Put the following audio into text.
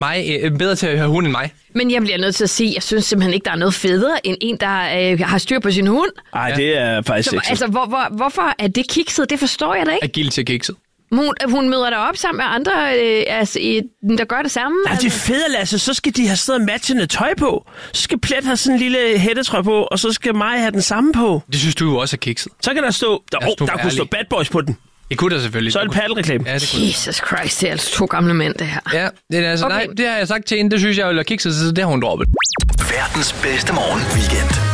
Bedre til at høre hund end mig. Men jeg bliver nødt til at sige, jeg synes simpelthen ikke, der er noget federe end en, der har styr på sin hund. Nej, det er faktisk Så, ikke. altså, hvorfor er det kikset? Det forstår jeg da ikke. Agil til kikset. Hun møder der op sammen med andre, der gør det samme. Ja, det er fedt, Lasse. Så skal de have sådan matchende tøj på. Så skal Plet have sådan en lille hættetrøje på, og så skal Maja have den samme på. Det synes du jo også er kikset. Så kan der stå... Der kunne stå Bad Boys på den. Det kunne der selvfølgelig. Så er det paddelreklame. Ja, det kunne. Jesus Christ, det er altså 2 gamle mænd, det her. Ja, det er altså, okay. Nej, det har jeg sagt til hende. Det synes jeg vil have kikset, så det har hun droppet. Verdens bedste morgenweekend.